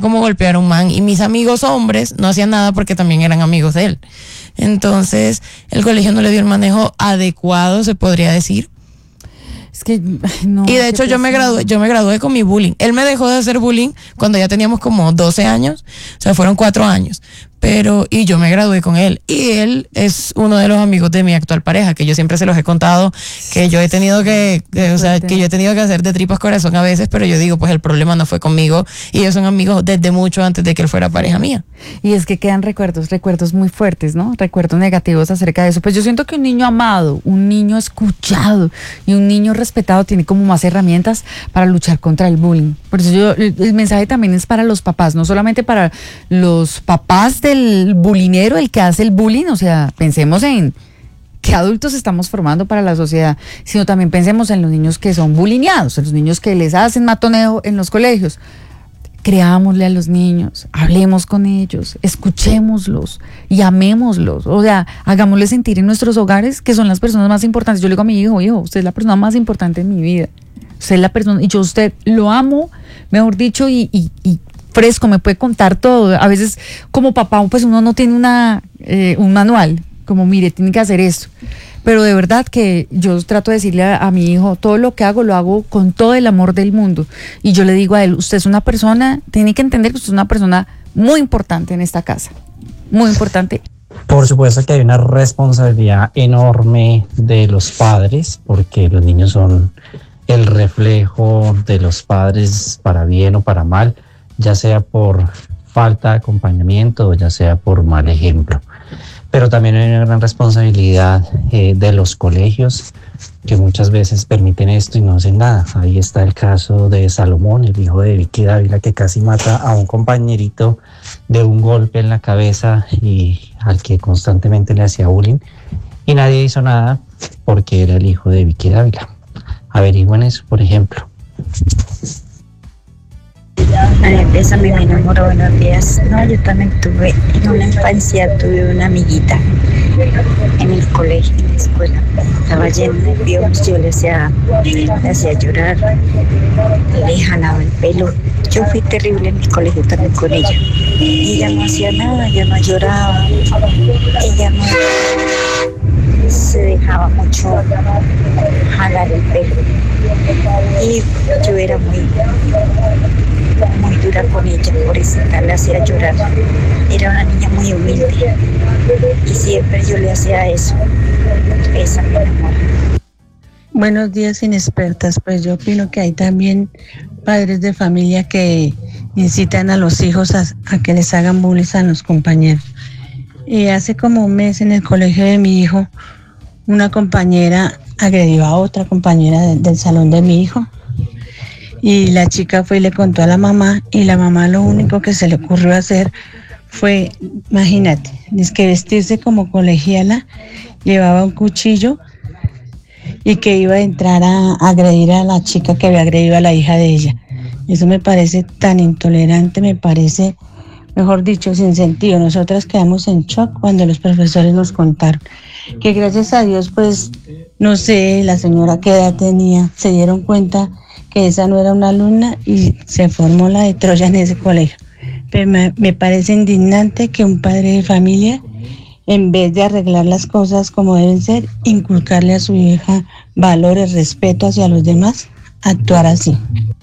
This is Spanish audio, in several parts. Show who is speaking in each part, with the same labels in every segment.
Speaker 1: cómo golpear a un man, y mis amigos hombres no hacían nada porque también eran amigos de él. Entonces, el colegio no le dio el manejo adecuado, se podría decir.
Speaker 2: Es que, no.
Speaker 1: Y de hecho yo me gradué con mi bullying. Él me dejó de hacer bullying cuando ya teníamos como 12 años, o sea, fueron 4 años. Y yo me gradué con él. Y él es uno de los amigos de mi actual pareja, que yo siempre se los he contado, que yo he tenido que hacer de tripas corazón a veces, pero yo digo, pues el problema no fue conmigo, y ellos son amigos desde mucho antes de que él fuera pareja mía.
Speaker 2: Y es que quedan recuerdos muy fuertes, ¿no? Recuerdos negativos acerca de eso. Pues yo siento que un niño amado, un niño escuchado y un niño respetado tiene como más herramientas para luchar contra el bullying. Por eso el mensaje también es para los papás, no solamente para los papás del bulinero, el que hace el bullying, o sea, pensemos en qué adultos estamos formando para la sociedad, sino también pensemos en los niños que son bulineados, en los niños que les hacen matoneo en los colegios. Creámosle a los niños, hablemos con ellos, escuchémoslos y amémoslos. O sea, hagámosles sentir en nuestros hogares que son las personas más importantes. Yo le digo a mi hijo, usted es la persona más importante en mi vida. Usted es la persona, y yo a usted lo amo, mejor dicho, y fresco, me puede contar todo. A veces, como papá, pues uno no tiene un manual, como mire, tiene que hacer esto. Pero de verdad que yo trato de decirle a mi hijo, todo lo que hago, lo hago con todo el amor del mundo. Y yo le digo a él, usted es una persona, tiene que entender que usted es una persona muy importante en esta casa. Muy importante.
Speaker 3: Por supuesto que hay una responsabilidad enorme de los padres, porque los niños son el reflejo de los padres para bien o para mal, ya sea por falta de acompañamiento o ya sea por mal ejemplo. Pero también hay una gran responsabilidad de los colegios, que muchas veces permiten esto y no hacen nada. Ahí está el caso de Salomón, el hijo de Vicky Dávila, que casi mata a un compañerito de un golpe en la cabeza y al que constantemente le hacía bullying. Y nadie hizo nada porque era el hijo de Vicky Dávila. Averigüen eso, por ejemplo.
Speaker 4: Esa me enamoró, buenos días. No, yo también en una infancia tuve una amiguita en el colegio, en la escuela. Estaba llena de piojos, yo le hacía llorar, le jalaba el pelo. Yo fui terrible en el colegio también con ella. Y ella no hacía nada, ella no lloraba, ella no se dejaba mucho jalar el pelo. Y yo era muy dura con ella, por eso la hacía llorar. Era una niña muy humilde y siempre yo le hacía eso. Esa me enamoró.
Speaker 5: Buenos días, inexpertas. Pues yo opino que hay también padres de familia que incitan a los hijos a que les hagan bullying a los compañeros. Y hace como un mes en el colegio de mi hijo, una compañera agredió a otra compañera del salón de mi hijo. Y la chica fue y le contó a la mamá, y la mamá lo único que se le ocurrió hacer fue, imagínate, es que vestirse como colegiala, llevaba un cuchillo y que iba a entrar a agredir a la chica que había agredido a la hija de ella. Eso me parece tan intolerante, me parece, mejor dicho, sin sentido. Nosotras quedamos en shock cuando los profesores nos contaron que gracias a Dios, pues, no sé, la señora qué edad tenía, se dieron cuenta que esa no era una alumna y se formó la de Troya en ese colegio. Pero me parece indignante que un padre de familia, en vez de arreglar las cosas como deben ser, inculcarle a su hija valores, respeto hacia los demás, actuar así.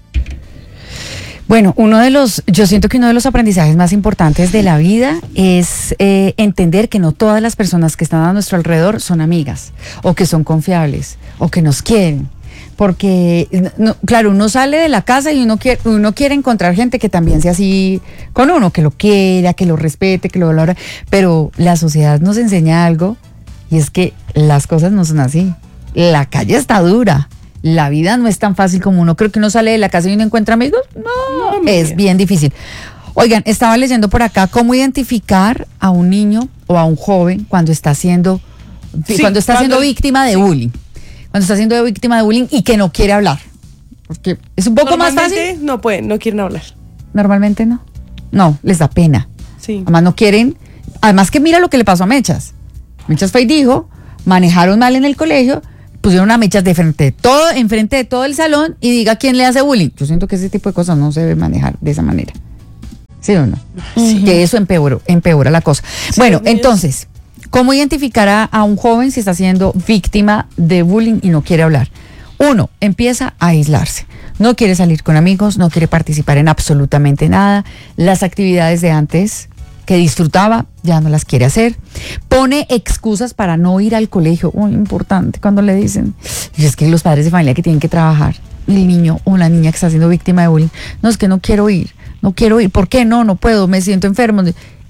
Speaker 2: Bueno, yo siento que uno de los aprendizajes más importantes de la vida es entender que no todas las personas que están a nuestro alrededor son amigas, o que son confiables, o que nos quieren. Porque, claro, uno sale de la casa y uno quiere encontrar gente que también sea así con uno, que lo quiera, que lo respete, que lo valore, pero la sociedad nos enseña algo, y es que las cosas no son así. La calle está dura, la vida no es tan fácil como uno cree, que uno sale de la casa y uno encuentra amigos. No, es bien difícil. Oigan, estaba leyendo por acá cómo identificar a un niño o a un joven cuando está siendo víctima de bullying. Cuando está siendo víctima de bullying y que no quiere hablar. Porque es un poco más fácil.
Speaker 6: No quieren hablar.
Speaker 2: Normalmente no. No, les da pena.
Speaker 6: Sí.
Speaker 2: Además no quieren. Además que mira lo que le pasó a Mechas. Mechas fue y dijo, manejaron mal en el colegio, pusieron a Mechas enfrente de todo el salón y diga quién le hace bullying. Yo siento que ese tipo de cosas no se debe manejar de esa manera. ¿Sí o no? Que eso empeora la cosa. Bueno, entonces, ¿cómo identificar a un joven si está siendo víctima de bullying y no quiere hablar? Uno, empieza a aislarse. No quiere salir con amigos, no quiere participar en absolutamente nada. Las actividades de antes que disfrutaba, ya no las quiere hacer. Pone excusas para no ir al colegio. Muy importante cuando le dicen, y es que los padres de familia que tienen que trabajar, el niño o la niña que está siendo víctima de bullying, no, es que no quiero ir. ¿Por qué no? No puedo, me siento enfermo.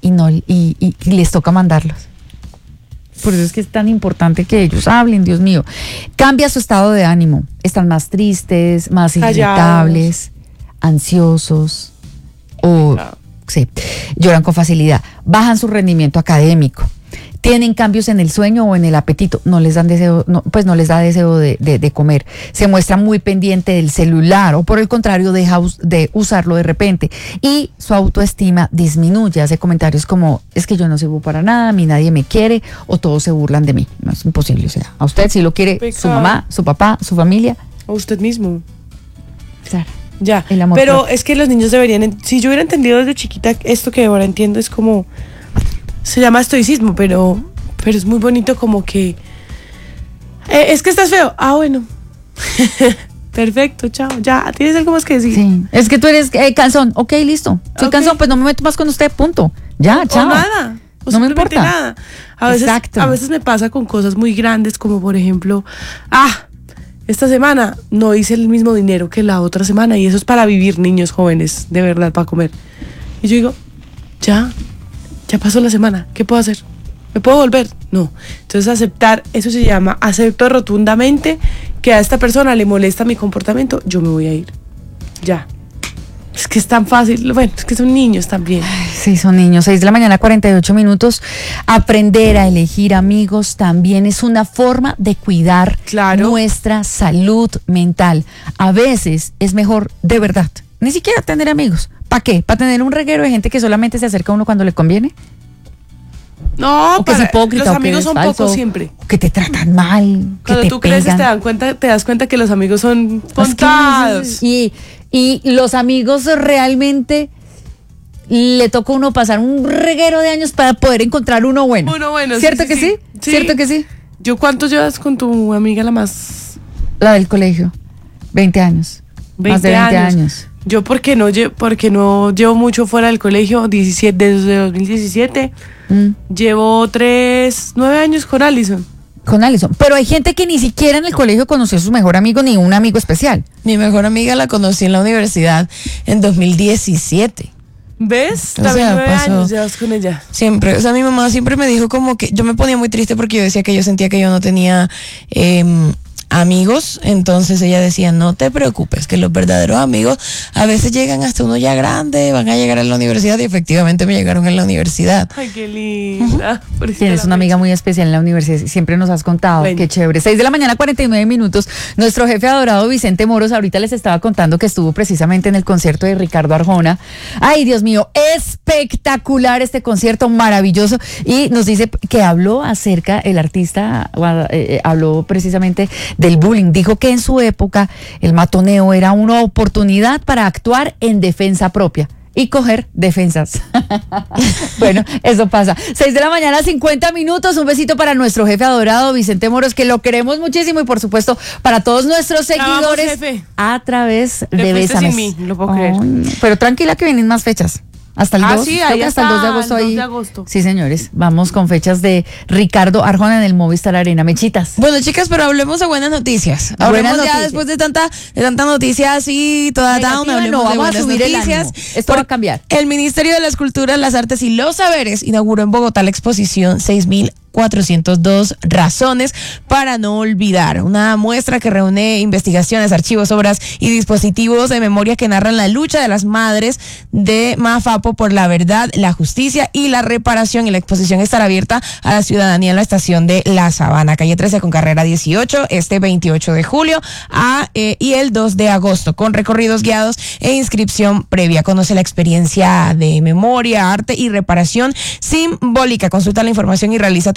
Speaker 2: Y les toca mandarlos. Por eso es que es tan importante que ellos hablen, Dios mío. Cambia su estado de ánimo. Están más tristes, más irritables, ansiosos o lloran con facilidad. Bajan su rendimiento académico. Tienen cambios en el sueño o en el apetito. No les dan deseo, no les da deseo de comer. Se muestra muy pendiente del celular o por el contrario deja de usarlo de repente. Y su autoestima disminuye. Hace comentarios como, es que yo no sirvo para nada, a mí nadie me quiere o todos se burlan de mí. No es imposible. O sea, a usted si lo quiere su mamá, su papá, su familia.
Speaker 6: O usted mismo.
Speaker 2: Claro.
Speaker 6: Ya,
Speaker 2: el amor
Speaker 6: pero
Speaker 2: propio.
Speaker 6: Es que los niños deberían, si yo hubiera entendido desde chiquita esto que ahora entiendo es como, se llama estoicismo, pero es muy bonito como que, es que estás feo, bueno, perfecto, chao, ya, ¿tienes algo más que decir?
Speaker 2: Sí, es que tú eres cansón, ok, listo, soy cansón, pues no me meto más con usted, punto, ya, chao.
Speaker 6: O nada,
Speaker 2: no me importa.
Speaker 6: Nada. A veces me pasa con cosas muy grandes como por ejemplo, esta semana no hice el mismo dinero que la otra semana y eso es para vivir, niños jóvenes, de verdad, para comer. Y yo digo, ya pasó la semana, ¿qué puedo hacer? ¿Me puedo volver? No. Entonces aceptar, eso se llama, acepto rotundamente que a esta persona le molesta mi comportamiento, yo me voy a ir. Ya. Es que es tan fácil, bueno, es que son niños también.
Speaker 2: Sí, son niños. 6:48 a.m. Aprender a elegir amigos también es una forma de cuidar nuestra salud mental. A veces es mejor, de verdad, ni siquiera tener amigos. ¿Para qué? ¿Para tener un reguero de gente que solamente se acerca a uno cuando le conviene?
Speaker 6: No,
Speaker 2: o que es hipócrita,
Speaker 6: los amigos son pocos siempre.
Speaker 2: O que te tratan mal,
Speaker 6: cuando
Speaker 2: que
Speaker 6: tú
Speaker 2: pegan.
Speaker 6: creces te das cuenta que los amigos son contados.
Speaker 2: Y los amigos realmente le toca a uno pasar un reguero de años para poder encontrar uno bueno. ¿Cierto que sí? ¿Cierto que sí?
Speaker 6: ¿Cuántos llevas con tu amiga la más?
Speaker 2: La del colegio. 20 años. Más de 20 años.
Speaker 6: Yo porque no llevo mucho fuera del colegio, desde 2017. Llevo 9 años con Alison.
Speaker 2: Pero hay gente que ni siquiera en el colegio conoció a su mejor amigo ni un amigo especial.
Speaker 1: Mi mejor amiga la conocí en la universidad en 2017.
Speaker 6: ¿Ves? También 9 años llevas con ella.
Speaker 1: Siempre, mi mamá siempre me dijo como que yo me ponía muy triste porque yo decía que yo sentía que yo no tenía amigos, entonces ella decía, no te preocupes, que los verdaderos amigos a veces llegan hasta uno ya grande, van a llegar a la universidad y efectivamente me llegaron en la universidad.
Speaker 6: Ay, qué linda.
Speaker 2: Tienes una amiga muy especial en la universidad, siempre nos has contado, qué chévere. 6:49 a.m. Nuestro jefe adorado Vicente Moros ahorita les estaba contando que estuvo precisamente en el concierto de Ricardo Arjona. Ay, Dios mío, espectacular este concierto, maravilloso, y nos dice que habló acerca, el artista habló precisamente del bullying. Dijo que en su época el matoneo era una oportunidad para actuar en defensa propia y coger defensas. Bueno, eso pasa. 6:50 a.m. Un besito para nuestro jefe adorado Vicente Moros, que lo queremos muchísimo, y por supuesto para todos nuestros seguidores a través de Bésame.
Speaker 6: Sin mí, lo puedo creer.
Speaker 2: Pero tranquila que vienen más fechas. Hasta el 2,
Speaker 6: sí,
Speaker 2: creo que hasta el 2 de agosto.
Speaker 6: El 2 de agosto.
Speaker 2: Sí, señores, vamos con fechas de Ricardo Arjona en el Movistar Arena. Mechitas.
Speaker 1: Bueno, chicas, pero hablemos de buenas noticias. Hablemos ya después de tanta noticia así, toda down, hablemos de buenas noticias.
Speaker 2: Esto va a cambiar.
Speaker 1: El Ministerio de las Culturas, las Artes y los Saberes inauguró en Bogotá la exposición 6.402 razones para no olvidar. Una muestra que reúne investigaciones, archivos, obras y dispositivos de memoria que narran la lucha de las madres de Mafapo por la verdad, la justicia y la reparación. Y la exposición estará abierta a la ciudadanía en la estación de La Sabana, calle 13 con carrera 18, este 28 de julio y el 2 de agosto, con recorridos guiados e inscripción previa. Conoce la experiencia de memoria, arte y reparación simbólica. Consulta la información y realiza tu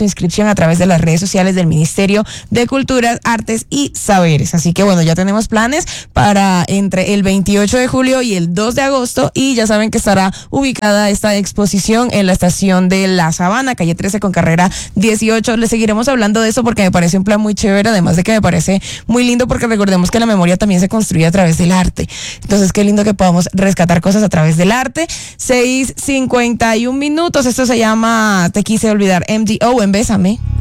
Speaker 1: inscripción a través de las redes sociales del Ministerio de Cultura, Artes y Saberes. Así que bueno, ya tenemos planes para entre el 28 de julio y el 2 de agosto, y ya saben que estará ubicada esta exposición en la estación de La Sabana, calle 13 con carrera 18. Les seguiremos hablando de eso porque me parece un plan muy chévere, además de que me parece muy lindo porque recordemos que la memoria también se construye a través del arte. Entonces qué lindo que podamos rescatar cosas a través del arte. 6:51 minutos, esto se llama Te quise olvidar, MDO en Bésame.